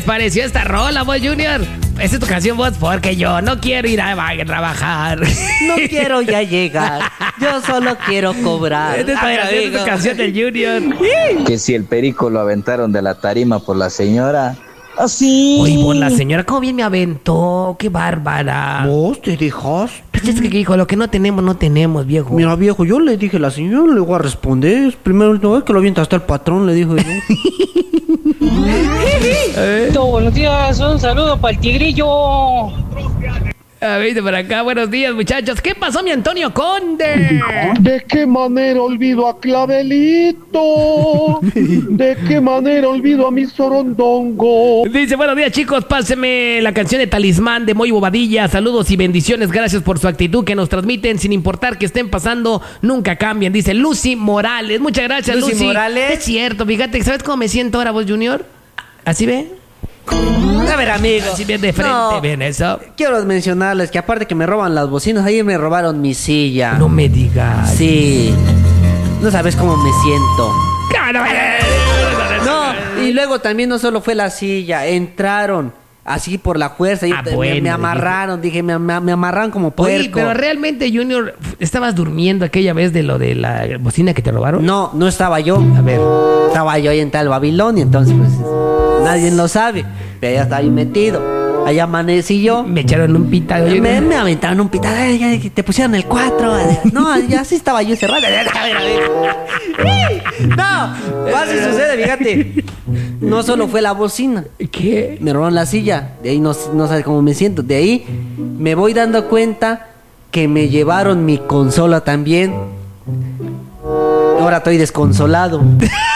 pareció esta rola, vos, Junior? Esa es tu canción, vos, porque yo no quiero ir a trabajar. No quiero ya llegar, yo solo quiero cobrar. Esta es tu canción del Junior. Que si el perico lo aventaron de la tarima por la señora. Así. Oye, vos, la señora, cómo bien me aventó. Qué bárbara. ¿Vos te dejaste? Es que dijo, lo que no tenemos, viejo. Mira, viejo, yo le dije a la señora, le voy a responder. Primero, no es que lo avienta hasta el patrón, le dijo yo. Buenos días, un saludo para el tigrillo. Viste por acá, buenos días, muchachos. ¿Qué pasó, mi Antonio Conde? ¿De qué manera olvido a Clavelito? ¿De qué manera olvido a mi sorondongo? Dice, buenos días, chicos, páseme la canción de Talismán de Moy Bobadilla. Saludos y bendiciones, gracias por su actitud que nos transmiten sin importar que estén pasando, nunca cambian. Dice Lucy Morales, muchas gracias, Lucy Morales. Es cierto, fíjate, ¿sabes cómo me siento ahora vos, Junior? ¿Así ve? A ver, amigo. Así bien de frente, bien eso. Quiero mencionarles que aparte que me roban las bocinas, ahí me robaron mi silla. No me digas. Sí. No sabes cómo me siento. No, y luego también no solo fue la silla, entraron así por la fuerza y bueno, me amarraron, dije, me amarraron como puerco. Oye, pero realmente, Junior, ¿estabas durmiendo aquella vez de lo de la bocina que te robaron? No, no estaba yo. A ver. Estaba yo ahí en tal Babilonia, entonces pues nadie lo sabe. Pero ya estaba ahí metido. Allá amanecí yo. Me echaron un pitado. Me aventaron un pitado. Te pusieron el 4. No, ya sí estaba yo cerrado. No, así sucede, fíjate. No solo fue la bocina. ¿Qué? Me robaron la silla. De ahí no sabes cómo me siento. De ahí me voy dando cuenta que me llevaron mi consola también. Ahora estoy desconsolado.